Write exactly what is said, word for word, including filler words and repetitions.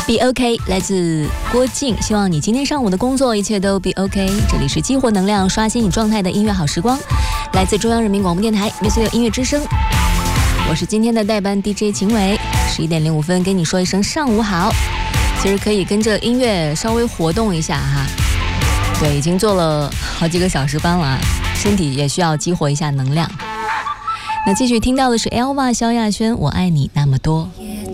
Be OK 来自郭靖，希望你今天上午的工作一切都 Be OK。这里是激活能量、刷新你状态的音乐好时光，来自中央人民广播电台 Music 六音乐之声。我是今天的代班 D J 秦伟，十一点零五分跟你说一声上午好。其实可以跟着音乐稍微活动一下哈。对，已经做了好几个小时班了，身体也需要激活一下能量。那继续听到的是 Elva 萧亚轩，我爱你那么多。